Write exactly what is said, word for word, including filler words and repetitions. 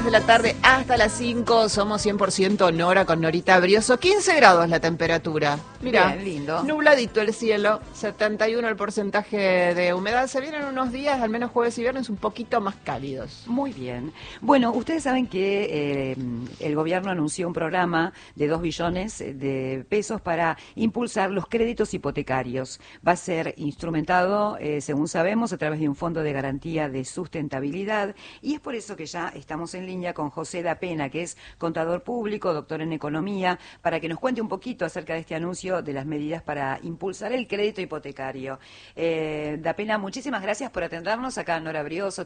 De la tarde hasta las cinco, somos cien por ciento Nora con Norita Brioso, quince grados la temperatura. Mirá, bien, lindo. Nubladito el cielo, setenta y uno el porcentaje de humedad. Se vienen unos días, al menos jueves y viernes, un poquito más cálidos. Muy bien. Bueno, ustedes saben que eh, el gobierno anunció un programa de dos billones de pesos para impulsar los créditos hipotecarios. Va a ser instrumentado, eh, según sabemos, a través de un fondo de garantía de sustentabilidad, y es por eso que ya estamos en línea con José Da Pena, que es contador público, doctor en economía, para que nos cuente un poquito acerca de este anuncio de las medidas para impulsar el crédito hipotecario. Eh, Da Pena, muchísimas gracias por atendernos acá en Nora Brioso.